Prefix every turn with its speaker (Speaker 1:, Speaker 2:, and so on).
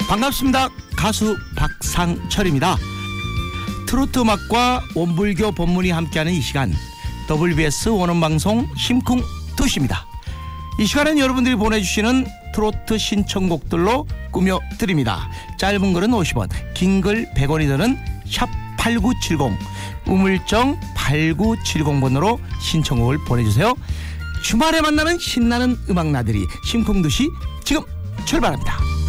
Speaker 1: 반갑습니다. 가수 박상철입니다. 트로트 음악과 원불교 법문이 함께하는 이 시간, WBS 원음방송 심쿵2시입니다. 이 시간은 여러분들이 보내주시는 트로트 신청곡들로 꾸며드립니다. 짧은 글은 50원, 긴 글 100원이 드는 샵8970, 우물정 8970번으로 신청곡을 보내주세요. 주말에 만나는 신나는 음악 나들이 심쿵2시 지금 출발합니다.